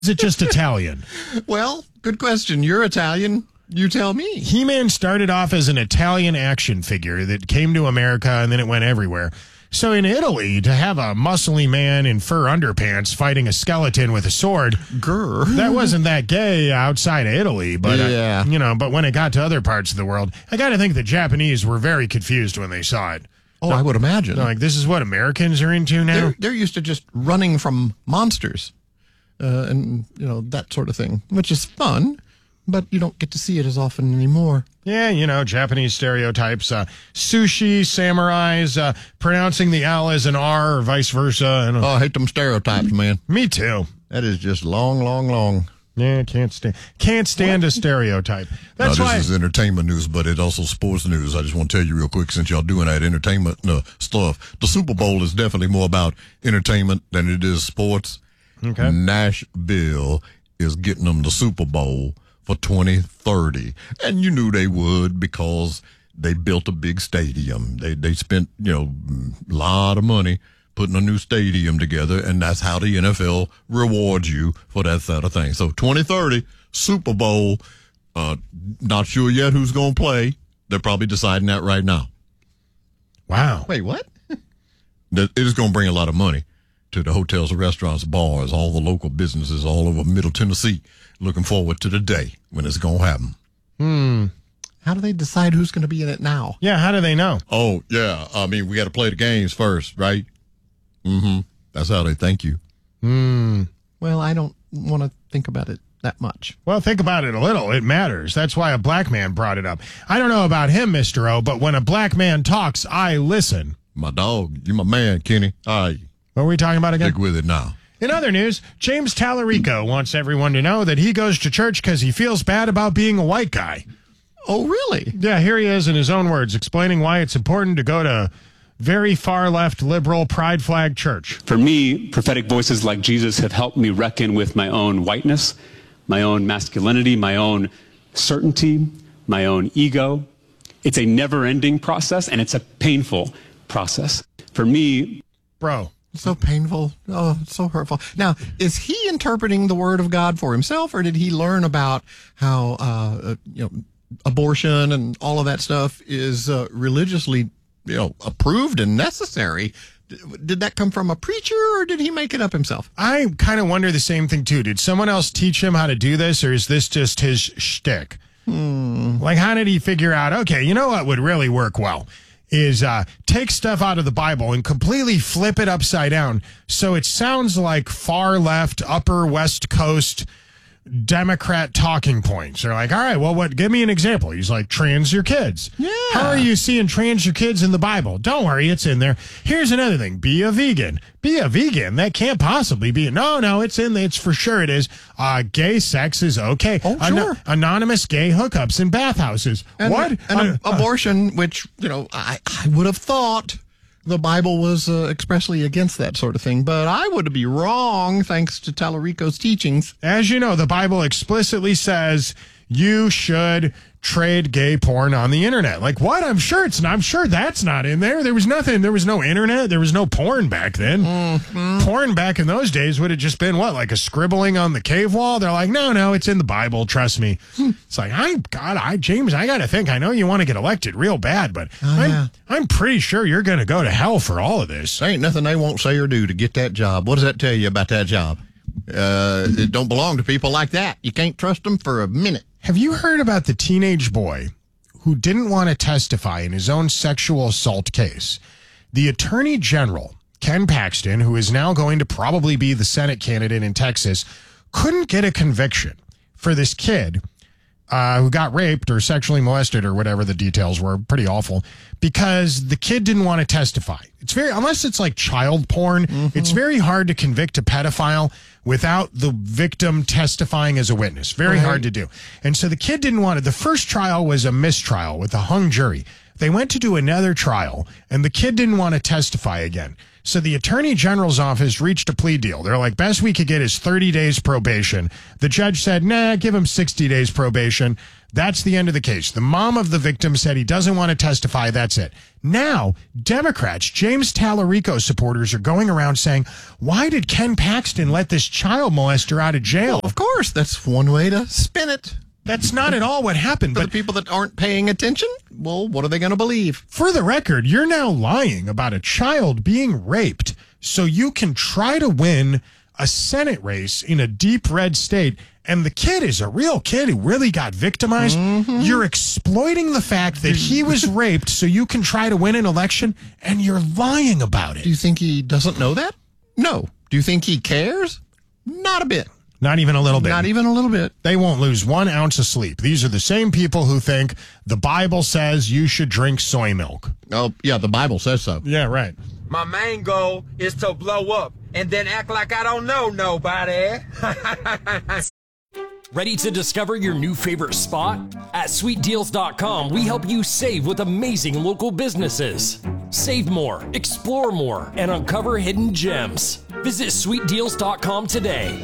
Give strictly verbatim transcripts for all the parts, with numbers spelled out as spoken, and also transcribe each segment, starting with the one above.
Is it just Italian? Well, good question. You're Italian. You tell me. He-Man started off as an Italian action figure that came to America and then it went everywhere. So in Italy, to have a muscly man in fur underpants fighting a skeleton with a sword, Grr. that wasn't that gay outside of Italy. But, Yeah. uh, you know, but when it got to other parts of the world, I got to think the Japanese were very confused when they saw it. Oh, I would imagine. They're like, this is what Americans are into now? They're, they're used to just running from monsters uh, and, you know, that sort of thing, which is fun, but you don't get to see it as often anymore. Yeah, you know, Japanese stereotypes, uh, sushi, samurais, uh, pronouncing the L as an R or vice versa. And, uh, Oh, I hate them stereotypes, man. me too. That is just long, long, long. Yeah, can't stand can't stand a stereotype. That's now, why. this is entertainment news, but it's also sports news. I just want to tell you real quick, since y'all doing that entertainment uh, stuff, the Super Bowl is definitely more about entertainment than it is sports. Okay. Nashville is getting them the Super Bowl for twenty thirty, and you knew they would because they built a big stadium. They they spent you know a lot of money putting a new stadium together, and that's how the N F L rewards you for that sort of thing. So twenty thirty Super Bowl, uh, not sure yet who's going to play. They're probably deciding that right now. Wow. Wait, what? That it is going to bring a lot of money to the hotels, restaurants, bars, all the local businesses all over Middle Tennessee. Looking forward to the day when it's going to happen. Hmm. How do they decide who's going to be in it now? Yeah, how do they know? Oh, yeah. I mean, we got to play the games first, right? Mm-hmm. That's how they thank you. Hmm. Well, I don't want to think about it that much. Well, think about it a little. It matters. That's why a black man brought it up. I don't know about him, Mister O, but when a black man talks, I listen. My dog, you my man, Kenny. All right, What are we talking about again? stick with it now. In other news, James Tallarico wants everyone to know that he goes to church because he feels bad about being a white guy. Oh, really? Yeah, here he is in his own words explaining why it's important to go to very far left liberal pride flag church. For me, prophetic voices like Jesus have helped me reckon with my own whiteness, my own masculinity, my own certainty, my own ego. It's a never-ending process, and it's a painful process. For me, Bro, So painful. Oh, it's so hurtful. Now, is he interpreting the word of God for himself, or did he learn about how, uh, you know, abortion and all of that stuff is uh, religiously, you know, approved and necessary? D- Did that come from a preacher, or did he make it up himself? I kind of wonder the same thing too. Did someone else teach him how to do this, or is this just his shtick? Hmm. Like, how did he figure out, okay, you know what would really work well is uh, take stuff out of the Bible and completely flip it upside down so it sounds like far left, upper West Coast Democrat talking points. They're like, all right, well, what? Give me an example. He's like, trans your kids. Yeah. How are you seeing trans your kids in the Bible? Don't worry, it's in there. Here's another thing. Be a vegan. Be a vegan. That can't possibly be. No, no, it's in there. It's for sure it is. Uh, gay sex is okay. Oh, sure. Anonymous gay hookups in bathhouses. And, what? And Uh, abortion, which, you know, I, I would have thought the Bible was uh, expressly against that sort of thing, but I would be wrong thanks to Tallarico's teachings. As you know, the Bible explicitly says you should trade gay porn on the internet. Like, what? I'm sure it's not. I'm sure that's not in there. There was nothing. There was no internet. There was no porn back then. Mm-hmm. Porn back in those days would have just been what, like a scribbling on the cave wall? They're like, no, no, it's in the Bible. Trust me. It's like, I, God, I, James, I got to think. I know you want to get elected real bad, but Oh, I'm, yeah. I'm pretty sure you're going to go to hell for all of this. There ain't nothing they won't say or do to get that job. What does that tell you about that job? Uh, it don't belong to people like that. You can't trust them for a minute. Have you heard about the teenage boy who didn't want to testify in his own sexual assault case? The Attorney General, Ken Paxton, who is now going to probably be the Senate candidate in Texas, couldn't get a conviction for this kid uh, who got raped or sexually molested or whatever the details were, pretty awful, because the kid didn't want to testify. It's very, unless it's like child porn, Mm-hmm. it's very hard to convict a pedophile without the victim testifying as a witness. Very Right. hard to do. And so the kid didn't want it. The first trial was a mistrial with a hung jury. They went to do another trial, and the kid didn't want to testify again. So the attorney general's office reached a plea deal. They're like, best we could get is thirty days probation. The judge said, nah, give him sixty days probation. That's the end of the case. The mom of the victim said he doesn't want to testify. That's it. Now, Democrats, James Tallarico supporters are going around saying, why did Ken Paxton let this child molester out of jail? Well, of course, that's one way to spin it. That's not at all what happened. For But the people that aren't paying attention, well, what are they going to believe? for the record, you're now lying about a child being raped so you can try to win a Senate race in a deep red state. And the kid is a real kid who really got victimized. Mm-hmm. You're exploiting the fact that he was raped so you can try to win an election, and you're lying about it. Do you think he doesn't know that? No. Do you think he cares? Not a bit. Not even a little bit. Not even a little bit. They won't lose one ounce of sleep. These are the same people who think the Bible says you should drink soy milk. Oh, yeah, the Bible says so. Yeah, right. My main goal is to blow up and then act like I don't know nobody. Ready to discover your new favorite spot? At sweet deals dot com, we help you save with amazing local businesses. Save more, explore more, and uncover hidden gems. Visit sweet deals dot com today.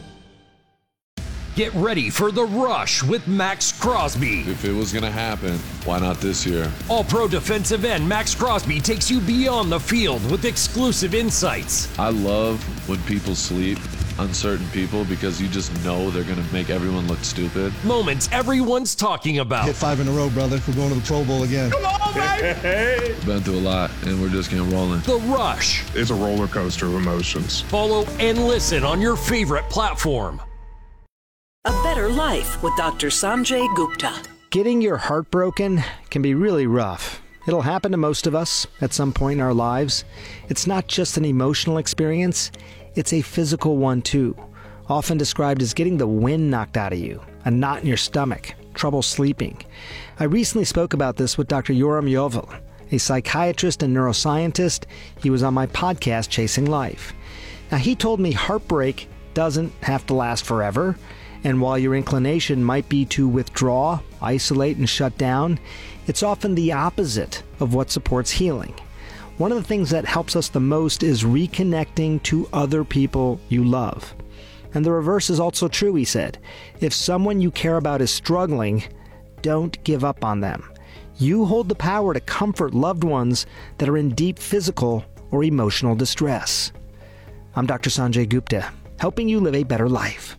Get ready for The Rush with Max Crosby. If it was going to happen, why not this year? All-pro defensive end Max Crosby takes you beyond the field with exclusive insights. I love when people sleep, uncertain people, because you just know they're going to make everyone look stupid. Moments everyone's talking about. Hit five in a row, brother. We're going to the Pro Bowl again. Come on, baby! Been through a lot, and we're just getting rolling. The Rush. It's a roller coaster of emotions. Follow and listen on your favorite platform. A Better Life with Doctor Sanjay Gupta. Getting your heart broken can be really rough. It'll happen to most of us at some point in our lives. It's not just an emotional experience, it's a physical one too. Often described as getting the wind knocked out of you, a knot in your stomach, trouble sleeping. I recently spoke about this with Doctor Yoram Yovel, a psychiatrist and neuroscientist. He was on my podcast, Chasing Life. Now, he told me heartbreak doesn't have to last forever. And while your inclination might be to withdraw, isolate, and shut down, it's often the opposite of what supports healing. One of the things that helps us the most is reconnecting to other people you love. And the reverse is also true, he said. If someone you care about is struggling, don't give up on them. You hold the power to comfort loved ones that are in deep physical or emotional distress. I'm Doctor Sanjay Gupta, helping you live a better life.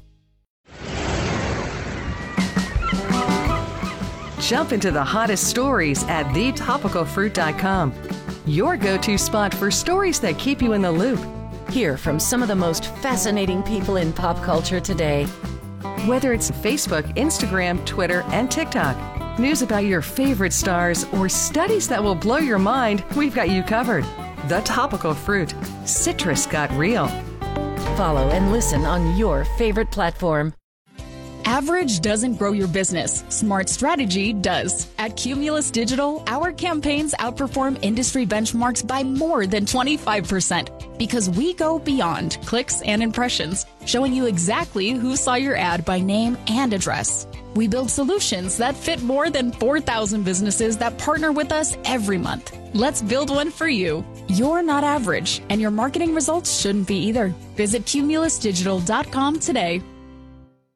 Jump into the hottest stories at the topical fruit dot com. Your go-to spot for stories that keep you in the loop. Hear from some of the most fascinating people in pop culture today. Whether it's Facebook, Instagram, Twitter, and TikTok, news about your favorite stars, or studies that will blow your mind, we've got you covered. The Topical Fruit. Citrus got real. Follow and listen on your favorite platform. Average doesn't grow your business. Smart strategy does. At Cumulus Digital, our campaigns outperform industry benchmarks by more than twenty-five percent because we go beyond clicks and impressions, showing you exactly who saw your ad by name and address. We build solutions that fit more than four thousand businesses that partner with us every month. Let's build one for you. You're not average, and your marketing results shouldn't be either. Visit cumulus digital dot com today.